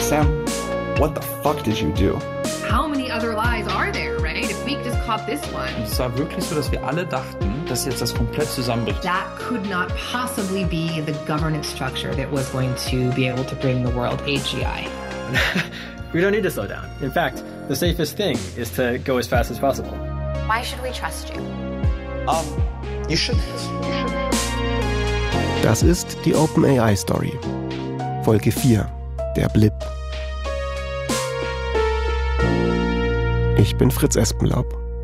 Sam, what the fuck did you do? How many other lies are there, right? If we just caught this one. Und es war wirklich so, dass wir alle dachten, dass jetzt das komplett zusammenbricht. That could not possibly be the governance structure that was going to be able to bring the world AGI. We don't need to slow down. In fact, the safest thing is to go as fast as possible. Why should we trust you? You shouldn't. Das ist die OpenAI-Story. Folge 4. Der Blip. Ich bin Fritz Espenlaub.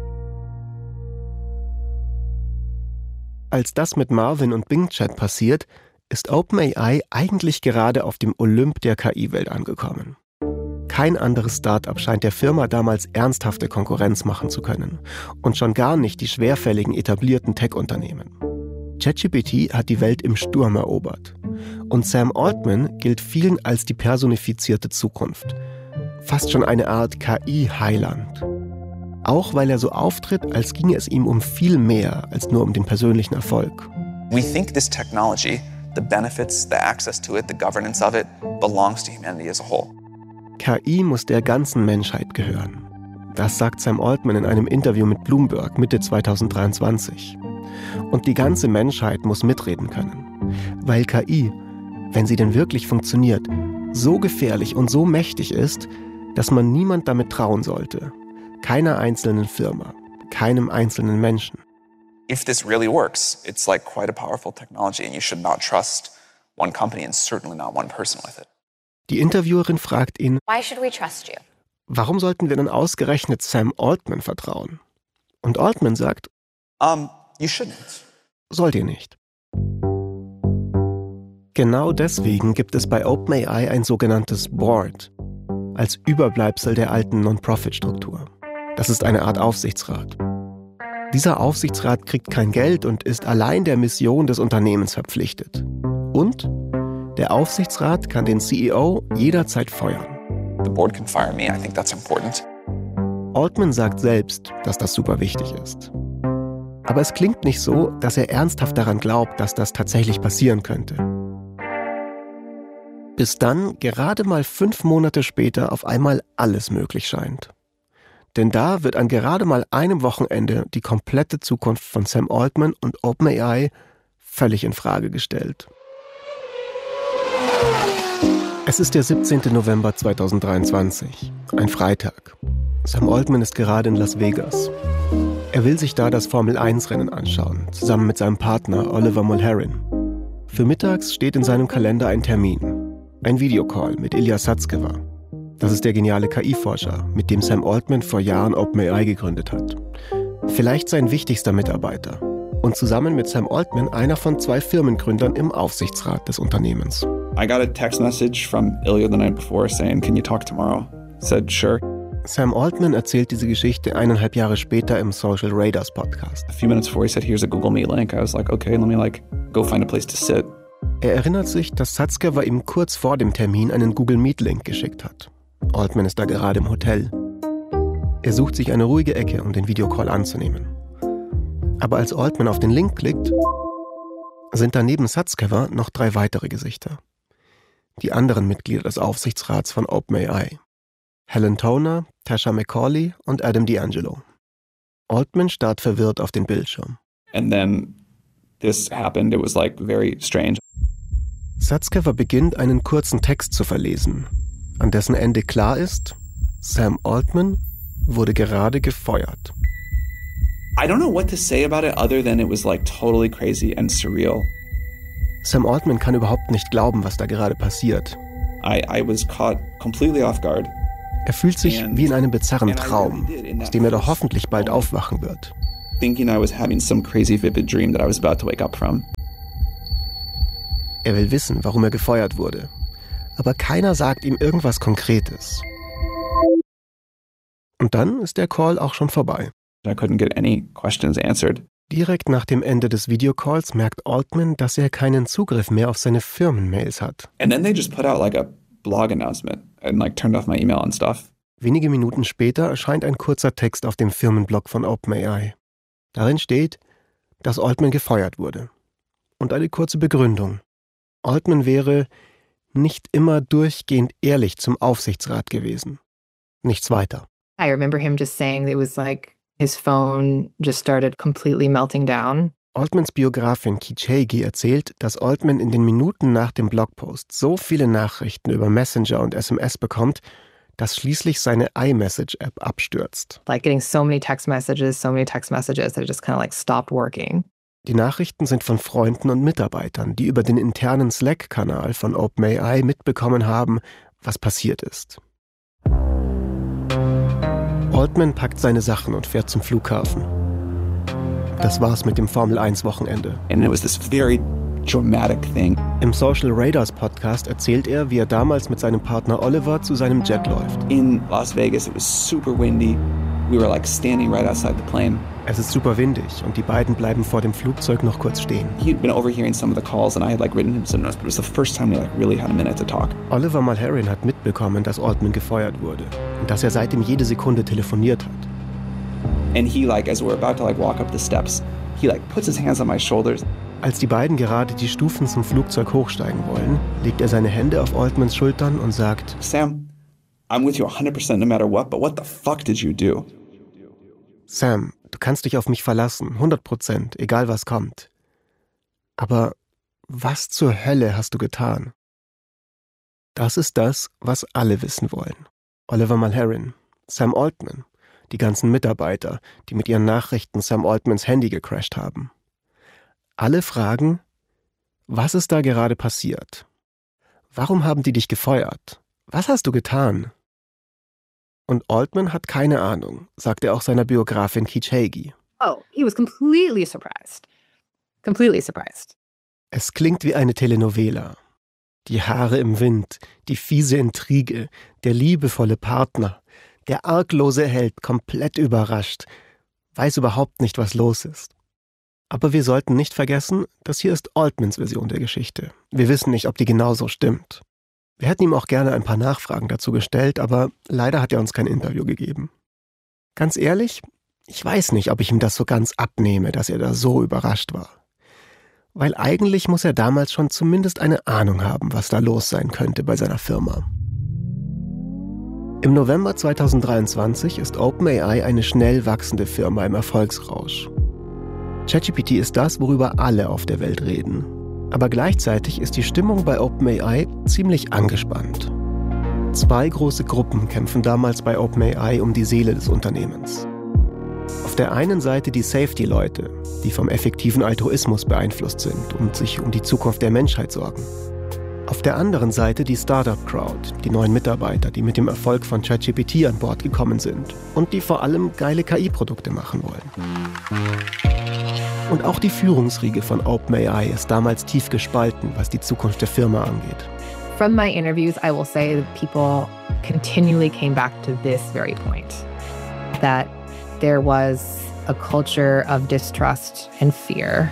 Als das mit Marvin und Bing Chat passiert, ist OpenAI eigentlich gerade auf dem Olymp der KI-Welt angekommen. Kein anderes Start-up scheint der Firma damals ernsthafte Konkurrenz machen zu können. Und schon gar nicht die schwerfälligen etablierten Tech-Unternehmen. ChatGPT hat die Welt im Sturm erobert. Und Sam Altman gilt vielen als die personifizierte Zukunft. Fast schon eine Art KI-Heiland. Auch weil er so auftritt, als ginge es ihm um viel mehr als nur um den persönlichen Erfolg. We think this technology, the benefits, the access to it, the governance of it, belongs to humanity as a whole. KI muss der ganzen Menschheit gehören. Das sagt Sam Altman in einem Interview mit Bloomberg Mitte 2023. Und die ganze Menschheit muss mitreden können. Weil KI, wenn sie denn wirklich funktioniert, so gefährlich und so mächtig ist, dass man niemand damit trauen sollte. Keiner einzelnen Firma, keinem einzelnen Menschen. If this really works, it's like quite a powerful technology and you should not trust one company and certainly not one person with it. Die Interviewerin fragt ihn, Why should we trust you? warum sollten wir denn ausgerechnet Sam Altman vertrauen? Und Altman sagt, You shouldn't. sollt ihr nicht. Genau deswegen gibt es bei OpenAI ein sogenanntes Board, als Überbleibsel der alten Non-Profit-Struktur. Das ist eine Art Aufsichtsrat. Dieser Aufsichtsrat kriegt kein Geld und ist allein der Mission des Unternehmens verpflichtet. Und der Aufsichtsrat kann den CEO jederzeit feuern. The board can fire me. I think that's important. Altman sagt selbst, dass das super wichtig ist. Aber es klingt nicht so, dass er ernsthaft daran glaubt, dass das tatsächlich passieren könnte. Bis dann, gerade mal 5 Monate später, auf einmal alles möglich scheint. Denn da wird an gerade mal einem Wochenende die komplette Zukunft von Sam Altman und OpenAI völlig in Frage gestellt. Es ist der 17. November 2023, ein Freitag. Sam Altman ist gerade in Las Vegas. Er will sich da das Formel-1-Rennen anschauen, zusammen mit seinem Partner Oliver Mulherin. Für mittags steht in seinem Kalender ein Termin. Ein Videocall mit Ilya Sutskever. Das ist der geniale KI-Forscher, mit dem Sam Altman vor Jahren OpenAI gegründet hat. Vielleicht sein wichtigster Mitarbeiter. Und zusammen mit Sam Altman einer von 2 Firmengründern im Aufsichtsrat des Unternehmens. I got a text message from Ilya the night before saying, "Can you talk tomorrow?" Said, "Sure." Sam Altman erzählt diese Geschichte 1,5 Jahre später im Social Radars Podcast. A few minutes before he said, "Here's a Google Meet link." I was like, okay, let me go find a place to sit. Er erinnert sich, dass Sutskever ihm kurz vor dem Termin einen Google Meet Link geschickt hat. Altman ist da gerade im Hotel. Er sucht sich eine ruhige Ecke, um den Videocall anzunehmen. Aber als Altman auf den Link klickt, sind da neben Sutskever noch 3 weitere Gesichter. Die anderen Mitglieder des Aufsichtsrats von OpenAI. Helen Toner, Tasha McCauley und Adam D'Angelo. Altman starrt verwirrt auf den Bildschirm. And then this happened. It was very strange. Sutskever beginnt, einen kurzen Text zu verlesen, an dessen Ende klar ist, Sam Altman wurde gerade gefeuert. I don't know what to say about it other than it was totally crazy and surreal. Sam Altman kann überhaupt nicht glauben, was da gerade passiert. I was caught completely off guard. Er fühlt sich wie in einem bizarren Traum, aus dem er doch hoffentlich bald aufwachen wird. Thinking I was having some crazy vivid dream that I was about to wake up from. Er will wissen, warum er gefeuert wurde. Aber keiner sagt ihm irgendwas Konkretes. Und dann ist der Call auch schon vorbei. I couldn't get any questions answered. Direkt nach dem Ende des Videocalls merkt Altman, dass er keinen Zugriff mehr auf seine Firmenmails hat. And then they just put out a blog announcement and turned off my email and stuff. Wenige Minuten später erscheint ein kurzer Text auf dem Firmenblog von OpenAI. Darin steht, dass Altman gefeuert wurde. Und eine kurze Begründung. Altman wäre nicht immer durchgehend ehrlich zum Aufsichtsrat gewesen. Nichts weiter. I remember him just saying it was like his phone just started completely melting down. Altmans Biografin Keech Hagee erzählt, dass Altman in den Minuten nach dem Blogpost so viele Nachrichten über Messenger und SMS bekommt, dass schließlich seine iMessage-App abstürzt. Like getting so many text messages that it just kind of like stopped working. Die Nachrichten sind von Freunden und Mitarbeitern, die über den internen Slack-Kanal von OpenAI mitbekommen haben, was passiert ist. Altman packt seine Sachen und fährt zum Flughafen. Das war's mit dem Formel-1-Wochenende. And it was this very dramatic thing. Im Social Radars Podcast erzählt er, wie er damals mit seinem Partner Oliver zu seinem Jet läuft. In Las Vegas, it was super windy. We were like standing right outside the plane. Es ist super windig und die beiden bleiben vor dem Flugzeug noch kurz stehen. He'd been overhearing some of the calls and I had like written him some notes, but it was the first time we like really had a minute to talk. Oliver Mulherin hat mitbekommen, dass Altman gefeuert wurde und dass er seitdem jede Sekunde telefoniert hat. And he like, as we're about to like walk up the steps, he like puts his hands on my shoulders. Als die beiden gerade die Stufen zum Flugzeug hochsteigen wollen, legt er seine Hände auf Altmans Schultern und sagt: Sam, I'm with you 100% no matter what, but what the fuck did you do? Sam, du kannst dich auf mich verlassen, 100%, egal was kommt. Aber was zur Hölle hast du getan? Das ist das, was alle wissen wollen. Oliver Mulherin, Sam Altman, die ganzen Mitarbeiter, die mit ihren Nachrichten Sam Altmans Handy gecrashed haben. Alle fragen, was ist da gerade passiert? Warum haben die dich gefeuert? Was hast du getan? Und Altman hat keine Ahnung, sagt er auch seiner Biografin Keech Hagee. Oh, he was completely surprised. Completely surprised. Es klingt wie eine Telenovela. Die Haare im Wind, die fiese Intrige, der liebevolle Partner, der arglose Held, komplett überrascht, weiß überhaupt nicht, was los ist. Aber wir sollten nicht vergessen, das hier ist Altmans Version der Geschichte. Wir wissen nicht, ob die genauso stimmt. Wir hätten ihm auch gerne ein paar Nachfragen dazu gestellt, aber leider hat er uns kein Interview gegeben. Ganz ehrlich, ich weiß nicht, ob ich ihm das so ganz abnehme, dass er da so überrascht war. Weil eigentlich muss er damals schon zumindest eine Ahnung haben, was da los sein könnte bei seiner Firma. Im November 2023 ist OpenAI eine schnell wachsende Firma im Erfolgsrausch. ChatGPT ist das, worüber alle auf der Welt reden. Aber gleichzeitig ist die Stimmung bei OpenAI ziemlich angespannt. 2 große Gruppen kämpfen damals bei OpenAI um die Seele des Unternehmens. Auf der einen Seite die Safety-Leute, die vom effektiven Altruismus beeinflusst sind und sich um die Zukunft der Menschheit sorgen. Auf der anderen Seite die Startup-Crowd, die neuen Mitarbeiter, die mit dem Erfolg von ChatGPT an Bord gekommen sind und die vor allem geile KI-Produkte machen wollen. Und auch die Führungsriege von OpenAI ist damals tief gespalten, was die Zukunft der Firma angeht. From my interviews, I will say that people continually came back to this very point, that there was a culture of distrust and fear.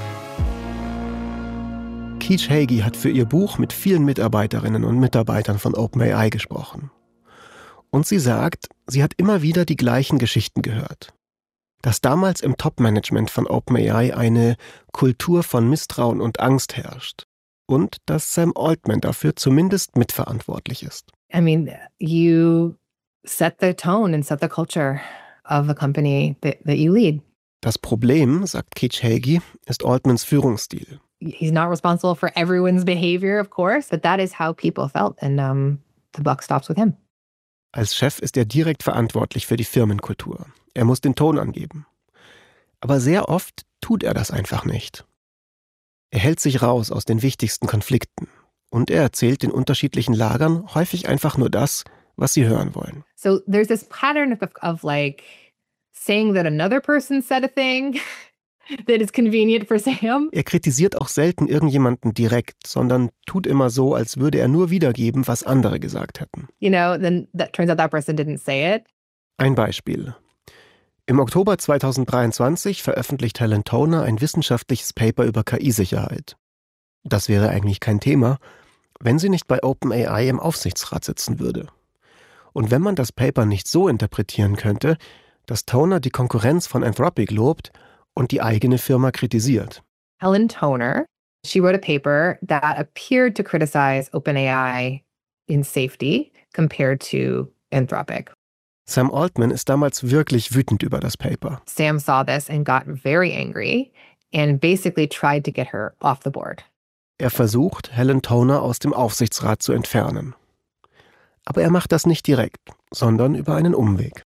Keech Hagee hat für ihr Buch mit vielen Mitarbeiterinnen und Mitarbeitern von OpenAI gesprochen. Und sie sagt, sie hat immer wieder die gleichen Geschichten gehört. Dass damals im Top-Management von OpenAI eine Kultur von Misstrauen und Angst herrscht. Und dass Sam Altman dafür zumindest mitverantwortlich ist. I mean, you set the tone and set the culture of the company that you lead. Das Problem, sagt Keech Hagee, ist Altmans Führungsstil. He's not responsible for everyone's behavior, of course, but that is how people felt, and the buck stops with him. Als Chef ist er direkt verantwortlich für die Firmenkultur. Er muss den Ton angeben. Aber sehr oft tut er das einfach nicht. Er hält sich raus aus den wichtigsten Konflikten und er erzählt den unterschiedlichen Lagern häufig einfach nur das, was sie hören wollen. So there's this pattern of like saying that another person said a thing that is convenient for Sam. Er kritisiert auch selten irgendjemanden direkt, sondern tut immer so, als würde er nur wiedergeben, was andere gesagt hätten. You know, then that turns out that person didn't say it. Ein Beispiel. Im Oktober 2023 veröffentlicht Helen Toner ein wissenschaftliches Paper über KI-Sicherheit. Das wäre eigentlich kein Thema, wenn sie nicht bei OpenAI im Aufsichtsrat sitzen würde. Und wenn man das Paper nicht so interpretieren könnte, dass Toner die Konkurrenz von Anthropic lobt und die eigene Firma kritisiert. Helen Toner She wrote a paper that appeared to criticize OpenAI in safety compared to Anthropic. Sam Altman ist damals wirklich wütend über das Paper. Sam saw this and got very angry and basically tried to get her off the board. Er versucht, Helen Toner aus dem Aufsichtsrat zu entfernen. Aber er macht das nicht direkt, sondern über einen Umweg.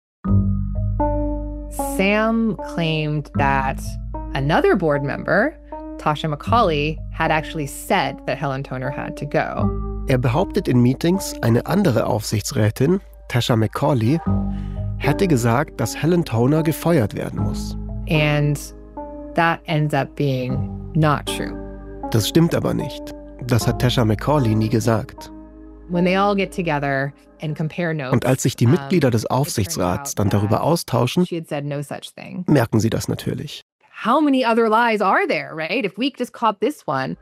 Sam claimed that another board member, Tasha McCauley, had actually said that Helen Toner had to go. Er behauptet in Meetings, eine andere Aufsichtsrätin, Tasha McCauley, hätte gesagt, dass Helen Toner gefeuert werden muss. And that ends up being not true. Das stimmt aber nicht. Das hat Tasha McCauley nie gesagt. When they all get together and compare notes, Und als sich die Mitglieder des Aufsichtsrats dann darüber austauschen, she had said no such thing. merken sie das natürlich. How many other lies are there, right? If we just caught this one.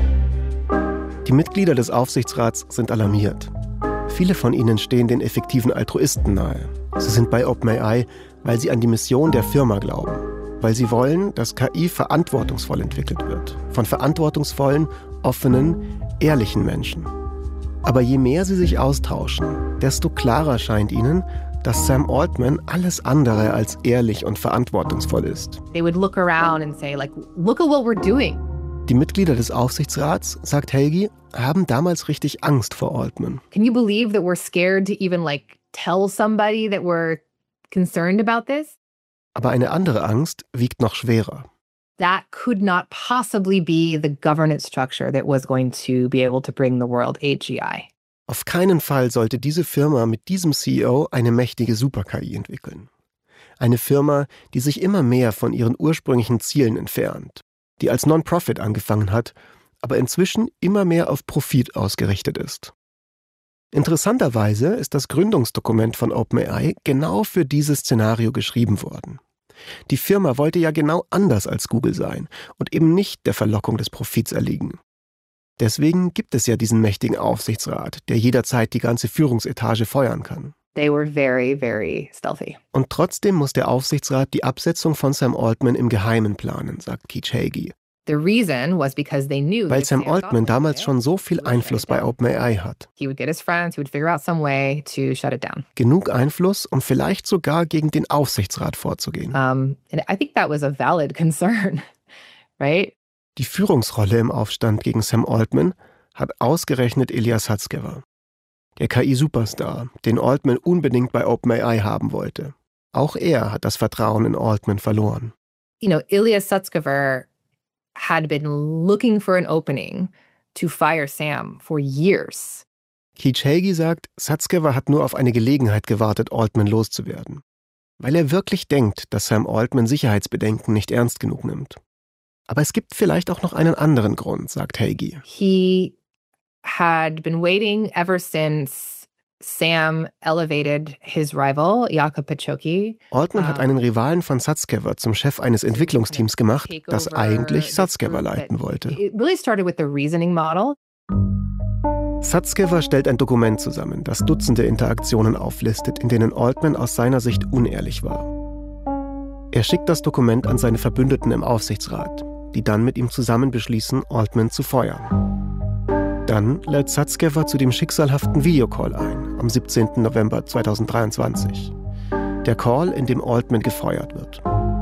Die Mitglieder des Aufsichtsrats sind alarmiert. Viele von ihnen stehen den effektiven Altruisten nahe. Sie sind bei OpenAI, weil sie an die Mission der Firma glauben. Weil sie wollen, dass KI verantwortungsvoll entwickelt wird. Von verantwortungsvollen, offenen, ehrlichen Menschen. Aber je mehr sie sich austauschen, desto klarer scheint ihnen, dass Sam Altman alles andere als ehrlich und verantwortungsvoll ist. They would look around and say, like, look at what we're doing. Die Mitglieder des Aufsichtsrats, sagt Helgi, haben damals richtig Angst vor Altman. Can you believe that we're scared to even like tell somebody that we're concerned about this? Aber eine andere Angst wiegt noch schwerer. That could not possibly be the governance structure that was going to be able to bring the world AGI. Auf keinen Fall sollte diese Firma mit diesem CEO eine mächtige Super-KI entwickeln. Eine Firma, die sich immer mehr von ihren ursprünglichen Zielen entfernt, die als Non-Profit angefangen hat, aber inzwischen immer mehr auf Profit ausgerichtet ist. Interessanterweise ist das Gründungsdokument von OpenAI genau für dieses Szenario geschrieben worden. Die Firma wollte ja genau anders als Google sein und eben nicht der Verlockung des Profits erliegen. Deswegen gibt es ja diesen mächtigen Aufsichtsrat, der jederzeit die ganze Führungsetage feuern kann. They were very, very stealthy. Und trotzdem muss der Aufsichtsrat die Absetzung von Sam Altman im Geheimen planen, sagt Keech Hagee. The reason was because they knew Weil that Sam Sam Altman Altman damals schon so viel Einfluss bei OpenAI hat. He would get his friends, he would figure out some way to shut it down. Genug Einfluss, um vielleicht sogar gegen den Aufsichtsrat vorzugehen. And I think that was a valid concern, right? Die Führungsrolle im Aufstand gegen Sam Altman hat ausgerechnet Ilya Sutskever. Der KI-Superstar, den Altman unbedingt bei OpenAI haben wollte. Auch er hat das Vertrauen in Altman verloren. You know, Ilya Sutskever had been looking for an opening to fire Sam for years. Keech Hagee sagt, Sutskever hat nur auf eine Gelegenheit gewartet, Altman loszuwerden. Weil er wirklich denkt, dass Sam Altman Sicherheitsbedenken nicht ernst genug nimmt. Aber es gibt vielleicht auch noch einen anderen Grund, sagt Hagee. He had been waiting ever since Sam elevated his rival, Jakob Pachocki. Altman hat einen Rivalen von Sutskever zum Chef eines Entwicklungsteams gemacht, das eigentlich Sutskever leiten wollte. It really started with the reasoning model. Sutskever stellt ein Dokument zusammen, das Dutzende Interaktionen auflistet, in denen Altman aus seiner Sicht unehrlich war. Er schickt das Dokument an seine Verbündeten im Aufsichtsrat, die dann mit ihm zusammen beschließen, Altman zu feuern. Dann lädt Sutskever zu dem schicksalhaften Videocall ein, am 17. November 2023. Der Call, in dem Altman gefeuert wird.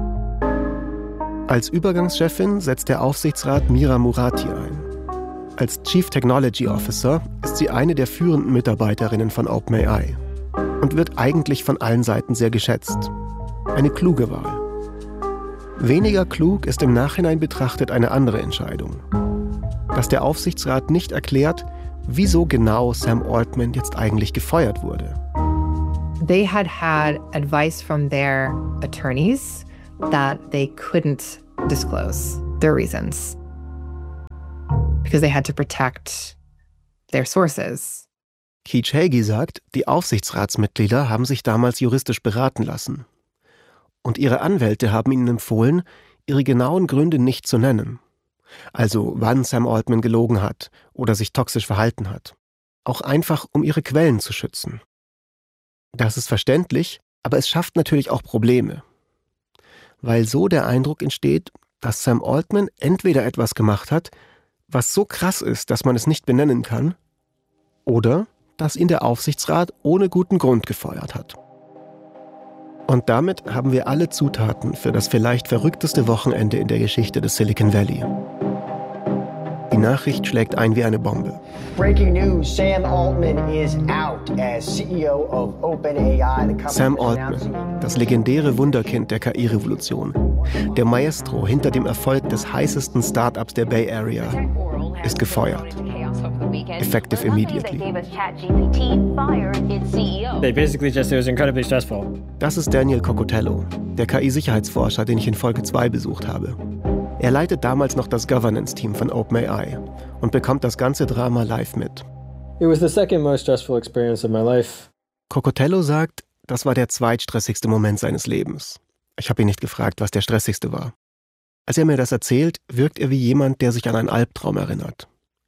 Als Übergangschefin setzt der Aufsichtsrat Mira Murati ein. Als Chief Technology Officer ist sie eine der führenden Mitarbeiterinnen von OpenAI und wird eigentlich von allen Seiten sehr geschätzt. Eine kluge Wahl. Weniger klug ist im Nachhinein betrachtet eine andere Entscheidung. Dass der Aufsichtsrat nicht erklärt, wieso genau Sam Altman jetzt eigentlich gefeuert wurde. They had advice from their attorneys that they couldn't disclose their reasons because they had to protect their sources. Keech Hagee sagt, die Aufsichtsratsmitglieder haben sich damals juristisch beraten lassen. Und ihre Anwälte haben ihnen empfohlen, ihre genauen Gründe nicht zu nennen. Also wann Sam Altman gelogen hat oder sich toxisch verhalten hat. Auch einfach, um ihre Quellen zu schützen. Das ist verständlich, aber es schafft natürlich auch Probleme. Weil so der Eindruck entsteht, dass Sam Altman entweder etwas gemacht hat, was so krass ist, dass man es nicht benennen kann, oder dass ihn der Aufsichtsrat ohne guten Grund gefeuert hat. Und damit haben wir alle Zutaten für das vielleicht verrückteste Wochenende in der Geschichte des Silicon Valley. Die Nachricht schlägt ein wie eine Bombe. Breaking news, Sam Altman is out as CEO of OpenAI. Sam Altman, das legendäre Wunderkind der KI-Revolution, der Maestro hinter dem Erfolg des heißesten Startups der Bay Area, ist gefeuert. Effective immediately. They basically just, it was incredibly stressful. Das ist Daniel Cocotello, der KI-Sicherheitsforscher, den ich in Folge 2 besucht habe. Er leitet damals noch das Governance-Team von OpenAI und bekommt das ganze Drama live mit. It was the second most stressful experience of my life. Cocotello sagt, das war der zweitstressigste Moment seines Lebens. Ich habe ihn nicht gefragt, was der stressigste war. Als er mir das erzählt, wirkt er wie jemand, der sich an einen Albtraum erinnert.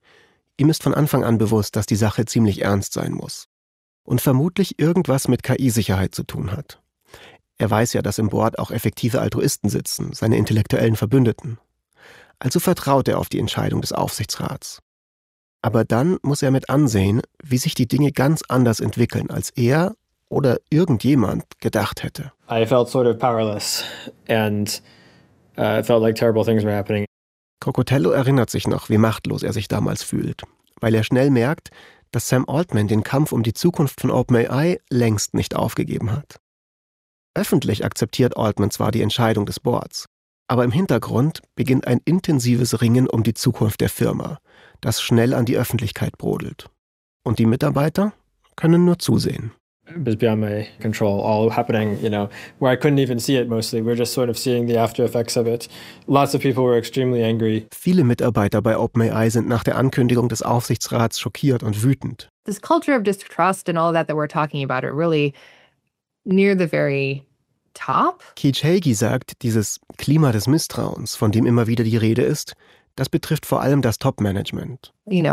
Ihm ist von Anfang an bewusst, dass die Sache ziemlich ernst sein muss. Und vermutlich irgendwas mit KI-Sicherheit zu tun hat. Er weiß ja, dass im Board auch effektive Altruisten sitzen, seine intellektuellen Verbündeten. Also vertraut er auf die Entscheidung des Aufsichtsrats. Aber dann muss er mit ansehen, wie sich die Dinge ganz anders entwickeln, als er oder irgendjemand gedacht hätte. I felt sort of powerless and it felt like terrible things were happening. Cocotello erinnert sich noch, wie machtlos er sich damals fühlt, weil er schnell merkt, dass Sam Altman den Kampf um die Zukunft von OpenAI längst nicht aufgegeben hat. Öffentlich akzeptiert Altman zwar die Entscheidung des Boards, aber im Hintergrund beginnt ein intensives Ringen um die Zukunft der Firma, das schnell an die Öffentlichkeit brodelt. Und die Mitarbeiter können nur zusehen. It was beyond my control, all happening, where I couldn't even see it mostly. We're just sort of seeing the after effects of it. Lots of people were extremely angry. Viele Mitarbeiter bei OpenAI sind nach der Ankündigung des Aufsichtsrats schockiert und wütend. This culture of distrust and all that we're talking about are really near the very top. Keech Hagee sagt, dieses Klima des Misstrauens, von dem immer wieder die Rede ist, das betrifft vor allem das Top-Management. The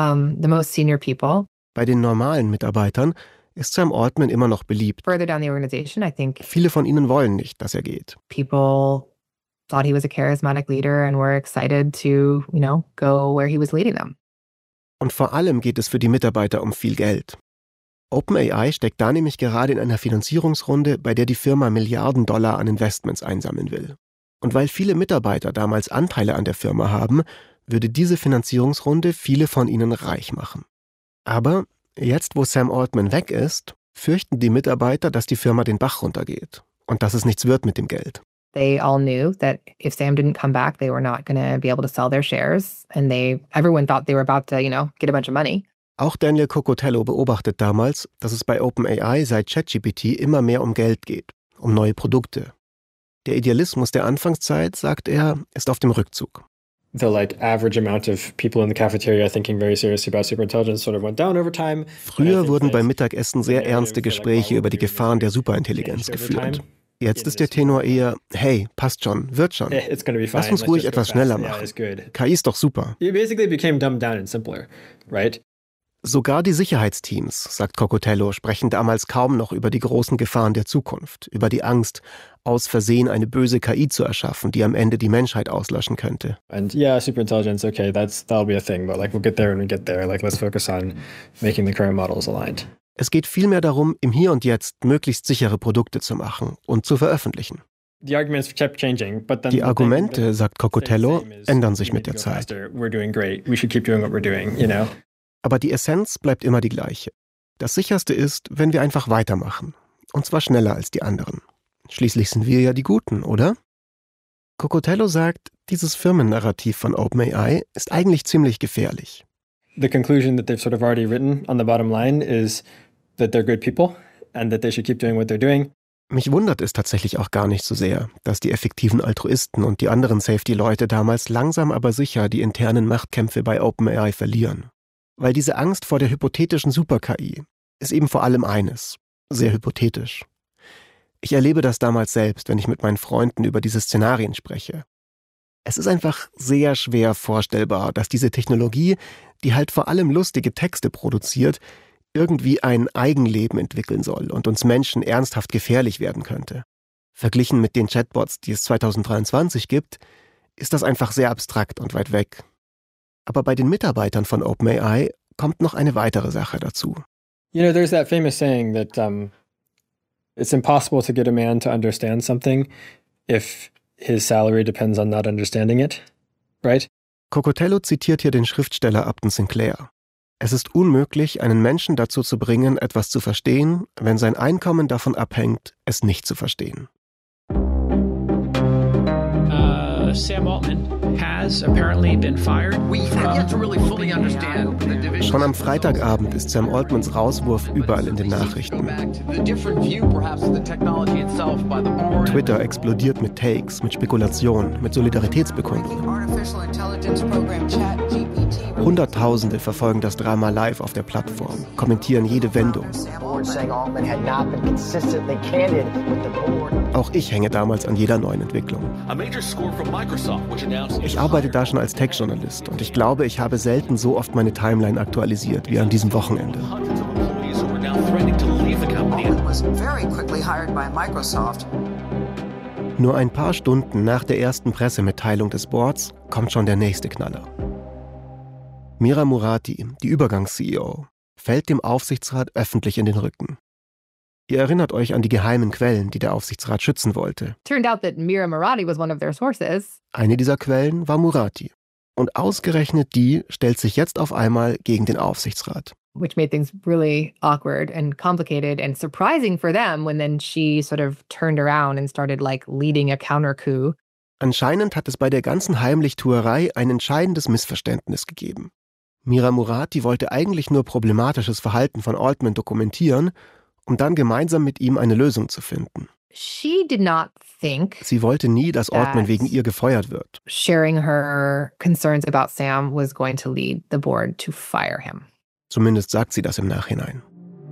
most senior people. Bei den normalen Mitarbeitern ist Sam Altman immer noch beliebt. Further down the organization, I think Viele von ihnen wollen nicht, dass er geht. people thought he was a charismatic leader and were excited to, go where he was leading them. Und vor allem geht es für die Mitarbeiter um viel Geld. OpenAI steckt da nämlich gerade in einer Finanzierungsrunde, bei der die Firma Milliarden Dollar an Investments einsammeln will. Und weil viele Mitarbeiter damals Anteile an der Firma haben, würde diese Finanzierungsrunde viele von ihnen reich machen. Aber jetzt, wo Sam Altman weg ist, fürchten die Mitarbeiter, dass die Firma den Bach runtergeht und dass es nichts wird mit dem Geld. They all knew that if Sam didn't come back, they were not going to be able to sell their shares. And everyone thought they were about to, get a bunch of money. Auch Daniel Cocotello beobachtet damals, dass es bei OpenAI seit ChatGPT immer mehr um Geld geht, um neue Produkte. Der Idealismus der Anfangszeit, sagt er, ist auf dem Rückzug. The average amount of people in the cafeteria thinking very seriously about superintelligence sort of went down over time. Früher wurden beim Mittagessen sehr ernste Gespräche über die Gefahren der Superintelligenz geführt. Jetzt ist der Tenor eher, hey, passt schon, wird schon. Lass uns ruhig etwas schneller machen. KI ist doch super. It basically became dumbed down and simpler, right? Sogar die Sicherheitsteams, sagt Cocotello, sprechen damals kaum noch über die großen Gefahren der Zukunft, über die Angst, aus Versehen eine böse KI zu erschaffen, die am Ende die Menschheit auslöschen könnte. And yeah, superintelligence, okay, that'll be a thing, but we'll get there when we get there. Let's focus on making the current models aligned. Es geht vielmehr darum, im Hier und Jetzt möglichst sichere Produkte zu machen und zu veröffentlichen. Die Argumente, sagt Cocotello, ändern sich mit der Zeit. Aber die Essenz bleibt immer die gleiche. Das Sicherste ist, wenn wir einfach weitermachen. Und zwar schneller als die anderen. Schließlich sind wir ja die Guten, oder? Cocotello sagt, dieses Firmennarrativ von OpenAI ist eigentlich ziemlich gefährlich. The conclusion that they've sort of already written on the bottom line is that they're good people and that they should keep doing what they're doing. Mich wundert es tatsächlich auch gar nicht so sehr, dass die effektiven Altruisten und die anderen Safety-Leute damals langsam aber sicher die internen Machtkämpfe bei OpenAI verlieren. Weil diese Angst vor der hypothetischen Super-KI ist eben vor allem eines, sehr hypothetisch. Ich erlebe das damals selbst, wenn ich mit meinen Freunden über diese Szenarien spreche. Es ist einfach sehr schwer vorstellbar, dass diese Technologie, die halt vor allem lustige Texte produziert, irgendwie ein Eigenleben entwickeln soll und uns Menschen ernsthaft gefährlich werden könnte. Verglichen mit den Chatbots, die es 2023 gibt, ist das einfach sehr abstrakt und weit weg. Aber bei den Mitarbeitern von OpenAI kommt noch eine weitere Sache dazu. You know, there's that famous saying that it's impossible to get a man to understand something if his salary depends on not understanding it, right? Cocotello zitiert hier den Schriftsteller Upton Sinclair. Es ist unmöglich, einen Menschen dazu zu bringen, etwas zu verstehen, wenn sein Einkommen davon abhängt, es nicht zu verstehen. Sam Altman has apparently been fired. We have yet to really fully understand the division. Schon am Freitagabend ist Sam Altmans Rauswurf überall in den Nachrichten. Twitter explodiert mit Takes, mit Spekulationen, mit Solidaritätsbekundungen. Hunderttausende verfolgen das Drama live auf der Plattform, kommentieren jede Wendung. Auch ich hänge damals an jeder neuen Entwicklung. Ich arbeite da schon als Tech-Journalist und ich glaube, ich habe selten so oft meine Timeline aktualisiert wie an diesem Wochenende. Nur ein paar Stunden nach der ersten Pressemitteilung des Boards kommt schon der nächste Knaller. Mira Murati, die Übergangs-CEO, fällt dem Aufsichtsrat öffentlich in den Rücken. Ihr erinnert euch an die geheimen Quellen, die der Aufsichtsrat schützen wollte. Turned out that Mira Murati was one of their sources. Eine dieser Quellen war Murati. Und ausgerechnet die stellt sich jetzt auf einmal gegen den Aufsichtsrat. Which made things really awkward and complicated and surprising for them when then she sort of turned around and started like leading a counter coup. Anscheinend hat es bei der ganzen Heimlichtuerei ein entscheidendes Missverständnis gegeben. Mira Murati wollte eigentlich nur problematisches Verhalten von Altman dokumentieren, um dann gemeinsam mit ihm eine Lösung zu finden. She did not think Sie wollte nie, dass Altman wegen ihr gefeuert wird. sharing her concerns about Sam was going to lead the board to fire him. Zumindest sagt sie das im Nachhinein.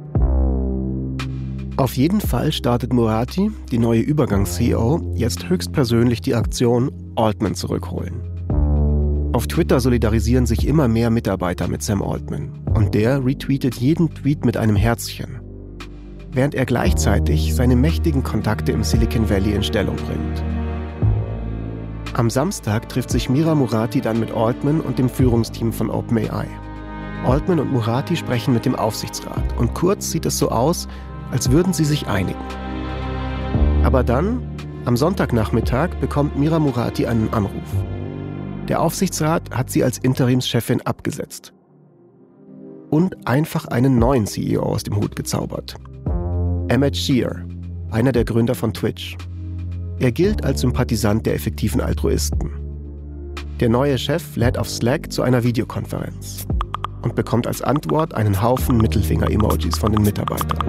Auf jeden Fall startet Murati, die neue Übergangs-CEO, jetzt höchstpersönlich die Aktion Altman zurückholen. Auf Twitter solidarisieren sich immer mehr Mitarbeiter mit Sam Altman und der retweetet jeden Tweet mit einem Herzchen, während er gleichzeitig seine mächtigen Kontakte im Silicon Valley in Stellung bringt. Am Samstag trifft sich Mira Murati dann mit Altman und dem Führungsteam von OpenAI. Altman und Murati sprechen mit dem Aufsichtsrat und kurz sieht es so aus, als würden sie sich einigen. Aber dann, am Sonntagnachmittag, bekommt Mira Murati einen Anruf. Der Aufsichtsrat hat sie als Interimschefin abgesetzt und einfach einen neuen CEO aus dem Hut gezaubert. Emmett Shear, einer der Gründer von Twitch. Er gilt als Sympathisant der effektiven Altruisten. Der neue Chef lädt auf Slack zu einer Videokonferenz und bekommt als Antwort einen Haufen Mittelfinger-Emojis von den Mitarbeitern.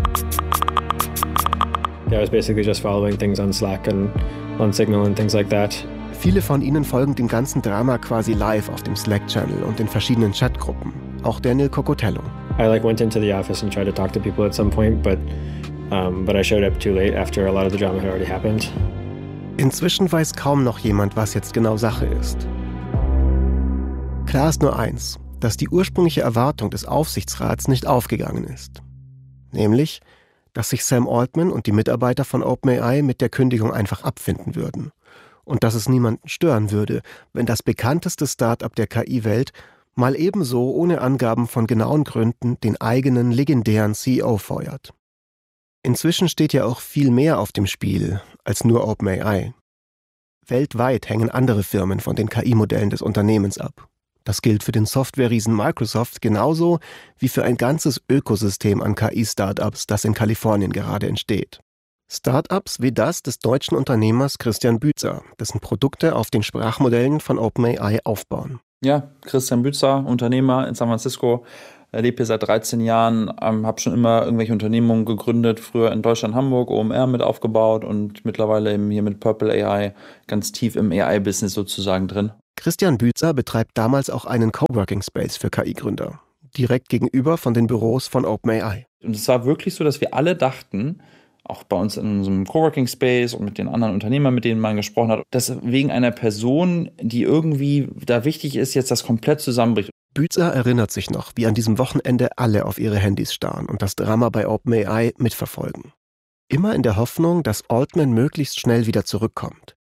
Yeah, I was basically just following things on Slack and on Signal and things like that. Viele von ihnen folgen dem ganzen Drama quasi live auf dem Slack-Channel und in verschiedenen Chatgruppen. Auch Daniel Cocotello. I went into the office and tried to talk to people at some point, but I showed up too late after a lot of the drama had already happened. Inzwischen weiß kaum noch jemand, was jetzt genau Sache ist. Klar ist nur eins, dass die ursprüngliche Erwartung des Aufsichtsrats nicht aufgegangen ist. Nämlich, dass sich Sam Altman und die Mitarbeiter von OpenAI mit der Kündigung einfach abfinden würden. Und dass es niemanden stören würde, wenn das bekannteste Start-up der KI-Welt mal ebenso ohne Angaben von genauen Gründen den eigenen legendären CEO feuert. Inzwischen steht ja auch viel mehr auf dem Spiel als nur OpenAI. Weltweit hängen andere Firmen von den KI-Modellen des Unternehmens ab. Das gilt für den Software-Riesen Microsoft genauso wie für ein ganzes Ökosystem an KI-Startups, das in Kalifornien gerade entsteht. Startups wie das des deutschen Unternehmers Christian Bützer, dessen Produkte auf den Sprachmodellen von OpenAI aufbauen. Ja, Christian Bützer, Unternehmer in San Francisco, lebe hier seit 13 Jahren, habe schon immer irgendwelche Unternehmungen gegründet, früher in Deutschland, Hamburg, OMR mit aufgebaut und mittlerweile eben hier mit Purple AI ganz tief im AI-Business sozusagen drin. Christian Bützer betreibt damals auch einen Coworking Space für KI-Gründer, direkt gegenüber von den Büros von OpenAI. Und es war wirklich so, dass wir alle dachten, auch bei uns in unserem Coworking Space und mit den anderen Unternehmern, mit denen man gesprochen hat, dass wegen einer Person, die irgendwie da wichtig ist, jetzt das komplett zusammenbricht. Bützer erinnert sich noch, wie an diesem Wochenende alle auf ihre Handys starren und das Drama bei OpenAI mitverfolgen. Immer in der Hoffnung, dass Altman möglichst schnell wieder zurückkommt.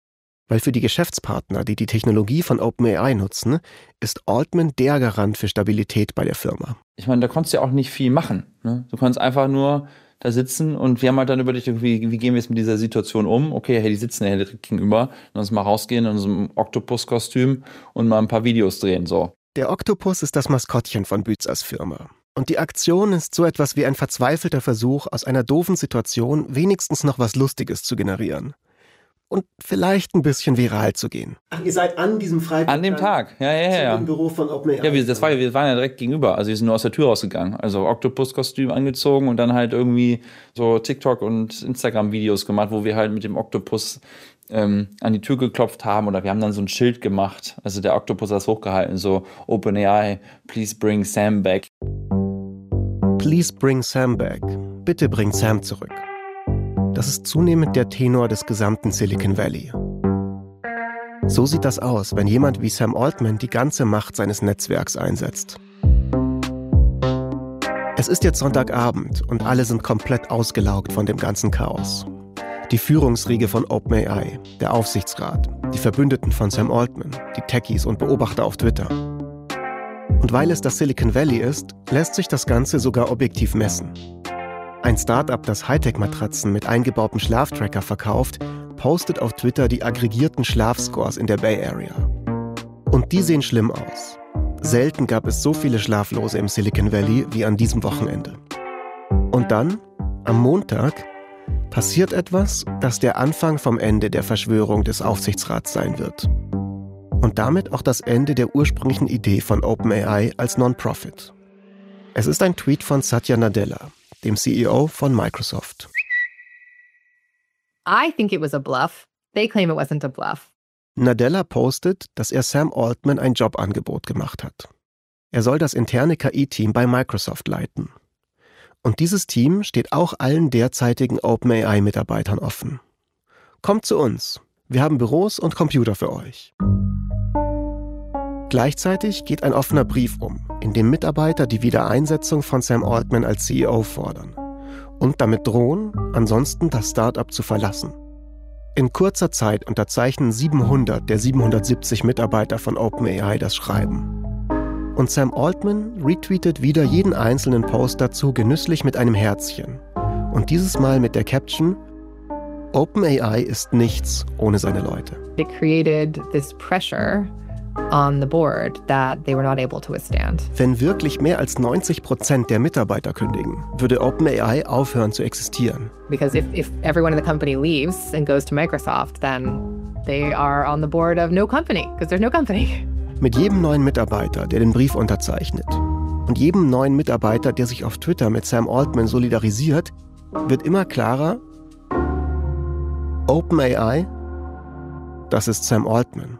Weil für die Geschäftspartner, die die Technologie von OpenAI nutzen, ist Altman der Garant für Stabilität bei der Firma. Ich meine, da konntest du ja auch nicht viel machen. Ne? Du konntest einfach nur da sitzen und wir haben halt dann überlegt, wie gehen wir jetzt mit dieser Situation um? Okay, hey, die sitzen ja direkt gegenüber, lass uns mal rausgehen in so einem Oktopus-Kostüm und mal ein paar Videos drehen, so. Der Oktopus ist das Maskottchen von Bützers Firma. Und die Aktion ist so etwas wie ein verzweifelter Versuch, aus einer doofen Situation wenigstens noch was Lustiges zu generieren. Und vielleicht ein bisschen viral zu gehen. Ach, ihr seid an diesem Freitag? An dem Tag, ja. Im Büro von OpenAI? Ja, wir waren ja direkt gegenüber. Also wir sind nur aus der Tür rausgegangen. Also Oktopus-Kostüm angezogen und dann halt irgendwie so TikTok- und Instagram-Videos gemacht, wo wir halt mit dem Oktopus an die Tür geklopft haben. Oder wir haben dann so ein Schild gemacht. Also der Oktopus hat es hochgehalten, so OpenAI, please bring Sam back. Please bring Sam back. Bitte bring Sam zurück. Das ist zunehmend der Tenor des gesamten Silicon Valley. So sieht das aus, wenn jemand wie Sam Altman die ganze Macht seines Netzwerks einsetzt. Es ist jetzt Sonntagabend und alle sind komplett ausgelaugt von dem ganzen Chaos. Die Führungsriege von OpenAI, der Aufsichtsrat, die Verbündeten von Sam Altman, die Techies und Beobachter auf Twitter. Und weil es das Silicon Valley ist, lässt sich das Ganze sogar objektiv messen. Ein Start-up, das Hightech-Matratzen mit eingebautem Schlaftracker verkauft, postet auf Twitter die aggregierten Schlafscores in der Bay Area. Und die sehen schlimm aus. Selten gab es so viele Schlaflose im Silicon Valley wie an diesem Wochenende. Und dann, am Montag, passiert etwas, das der Anfang vom Ende der Verschwörung des Aufsichtsrats sein wird. Und damit auch das Ende der ursprünglichen Idee von OpenAI als Non-Profit. Es ist ein Tweet von Satya Nadella, dem CEO von Microsoft. I think it was a bluff. They claim it wasn't a bluff. Nadella postet, dass er Sam Altman ein Jobangebot gemacht hat. Er soll das interne KI-Team bei Microsoft leiten. Und dieses Team steht auch allen derzeitigen OpenAI-Mitarbeitern offen. Kommt zu uns. Wir haben Büros und Computer für euch. Gleichzeitig geht ein offener Brief um, in dem Mitarbeiter die Wiedereinsetzung von Sam Altman als CEO fordern und damit drohen, ansonsten das Start-up zu verlassen. In kurzer Zeit unterzeichnen 700 der 770 Mitarbeiter von OpenAI das Schreiben. Und Sam Altman retweetet wieder jeden einzelnen Post dazu genüsslich mit einem Herzchen. Und dieses Mal mit der Caption: OpenAI ist nichts ohne seine Leute. It created this pressure on the board that they were not able to withstand. Wenn wirklich mehr als 90% der Mitarbeiter kündigen, würde OpenAI aufhören zu existieren. Because if everyone in the company leaves and goes to Microsoft, then they are on the board of no company, because there's no company. Mit jedem neuen Mitarbeiter, der den Brief unterzeichnet, und jedem neuen Mitarbeiter, der sich auf Twitter mit Sam Altman solidarisiert, wird immer klarer: OpenAI, das ist Sam Altman.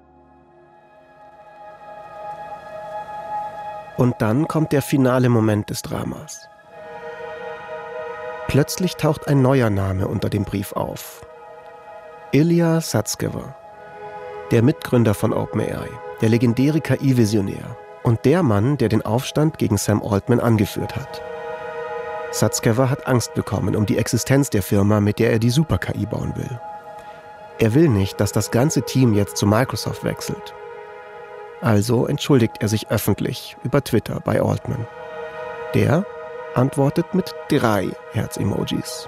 Und dann kommt der finale Moment des Dramas. Plötzlich taucht ein neuer Name unter dem Brief auf. Ilya Sutskever, der Mitgründer von OpenAI, der legendäre KI-Visionär und der Mann, der den Aufstand gegen Sam Altman angeführt hat. Sutskever hat Angst bekommen um die Existenz der Firma, mit der er die Super-KI bauen will. Er will nicht, dass das ganze Team jetzt zu Microsoft wechselt. Also entschuldigt er sich öffentlich über Twitter bei Altman. Der antwortet mit 3 Herz-Emojis.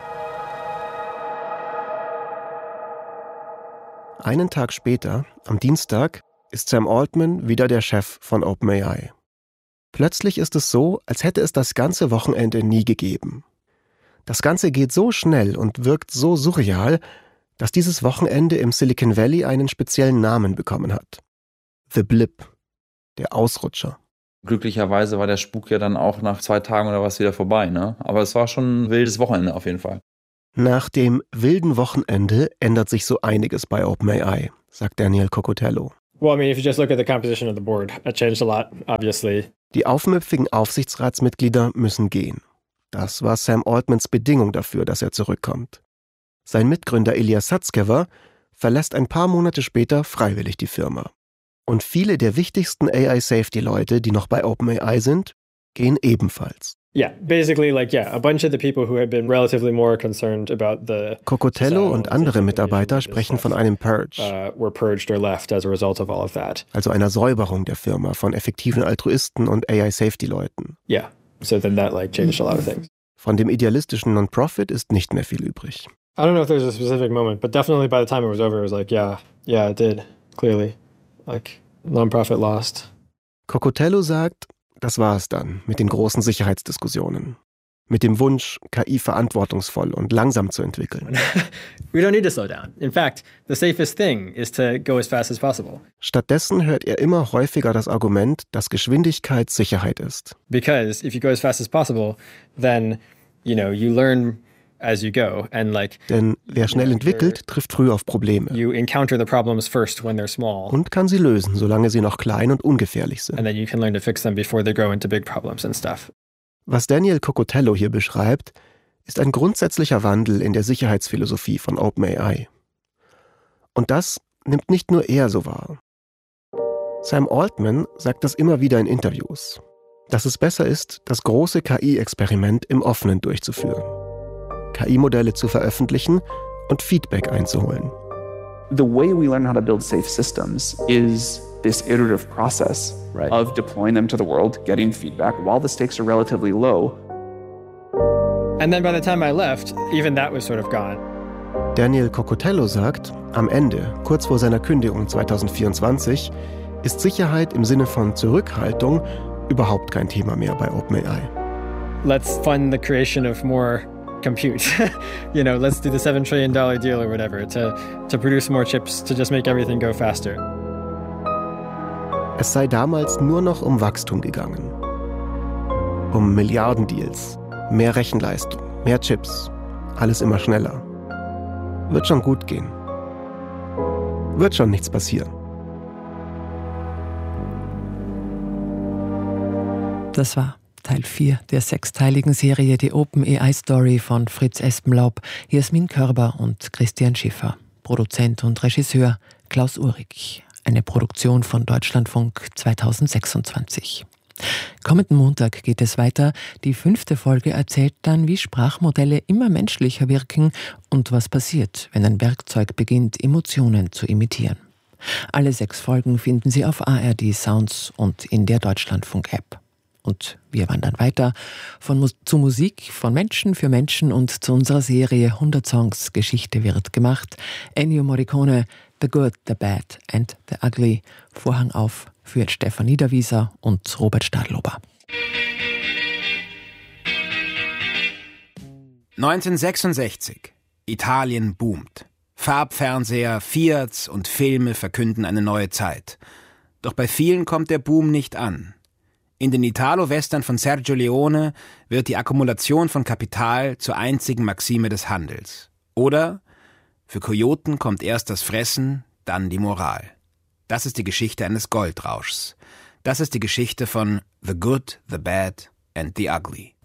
Einen Tag später, am Dienstag, ist Sam Altman wieder der Chef von OpenAI. Plötzlich ist es so, als hätte es das ganze Wochenende nie gegeben. Das Ganze geht so schnell und wirkt so surreal, dass dieses Wochenende im Silicon Valley einen speziellen Namen bekommen hat. The Blip, der Ausrutscher. Glücklicherweise war der Spuk ja dann auch nach 2 Tagen oder was wieder vorbei, ne? Aber es war schon ein wildes Wochenende auf jeden Fall. Nach dem wilden Wochenende ändert sich so einiges bei OpenAI, sagt Daniel Cocotello. Well, I mean, if you just look at the composition of the board, it changed a lot, obviously. Die aufmüpfigen Aufsichtsratsmitglieder müssen gehen. Das war Sam Altmans Bedingung dafür, dass er zurückkommt. Sein Mitgründer Ilya Sutskever verlässt ein paar Monate später freiwillig die Firma. Und viele der wichtigsten AI-Safety-Leute, die noch bei OpenAI sind, gehen ebenfalls. Yeah, basically a bunch of the people who had been relatively more concerned about the Cocotello und andere Mitarbeiter sprechen von einem Purge, were purged or left as a result of all of that. Also einer Säuberung der Firma von effektiven Altruisten und AI-Safety-Leuten. Yeah, so then that changed a lot of things. Von dem idealistischen Non-Profit ist nicht mehr viel übrig. I don't know if there's a specific moment, but definitely by the time it was over, it was yeah, it did, clearly. Non-Profit lost. Cocotello sagt, das war es dann mit den großen Sicherheitsdiskussionen. Mit dem Wunsch, KI verantwortungsvoll und langsam zu entwickeln. We don't need to slow down. In fact, the safest thing is to go as fast as possible. Stattdessen hört er immer häufiger das Argument, dass Geschwindigkeit Sicherheit ist. Because if you go as fast as possible, then, you learn as you go. And Denn wer schnell entwickelt, trifft früh auf Probleme. You encounter the problems first when they're small. Und kann sie lösen, solange sie noch klein und ungefährlich sind. And then you can learn to fix them before they grow into big problems and stuff. Was Daniel Cocotello hier beschreibt, ist ein grundsätzlicher Wandel in der Sicherheitsphilosophie von OpenAI. Und das nimmt nicht nur er so wahr. Sam Altman sagt das immer wieder in Interviews, dass es besser ist, das große KI-Experiment im Offenen durchzuführen. KI-Modelle zu veröffentlichen und Feedback einzuholen. The way we learn how to build safe systems is this iterative process of deploying them to the world, getting feedback while the stakes are relatively low. And then by the time I left, even that was sort of gone. Daniel Cocotello sagt, am Ende, kurz vor seiner Kündigung 2024, ist Sicherheit im Sinne von Zurückhaltung überhaupt kein Thema mehr bei OpenAI. Let's fund the creation of more compute. Let's do the $7 trillion deal or whatever to produce more chips, to just make everything go faster. Es sei damals nur noch um Wachstum gegangen. Um Milliardendeals, mehr Rechenleistung, mehr Chips, alles immer schneller. Wird schon gut gehen. Wird schon nichts passieren. Das war Teil 4 der 6-teiligen Serie Die OpenAI-Story von Fritz Espenlaub, Jasmin Körber und Christian Schiffer. Produzent und Regisseur Klaus Uhrig. Eine Produktion von Deutschlandfunk 2026. Kommenden Montag geht es weiter. Die 5. Folge erzählt dann, wie Sprachmodelle immer menschlicher wirken und was passiert, wenn ein Werkzeug beginnt, Emotionen zu imitieren. Alle 6 Folgen finden Sie auf ARD Sounds und in der Deutschlandfunk-App. Und wir wandern weiter zu Musik, von Menschen für Menschen und zu unserer Serie 100 Songs, Geschichte wird gemacht. Ennio Morricone, The Good, The Bad and The Ugly. Vorhang auf für Stefan Niederwieser und Robert Stadlober. 1966. Italien boomt. Farbfernseher, Fiats und Filme verkünden eine neue Zeit. Doch bei vielen kommt der Boom nicht an. In den Italo-Western von Sergio Leone wird die Akkumulation von Kapital zur einzigen Maxime des Handels. Oder für Kojoten kommt erst das Fressen, dann die Moral. Das ist die Geschichte eines Goldrauschs. Das ist die Geschichte von The Good, The Bad and The Ugly.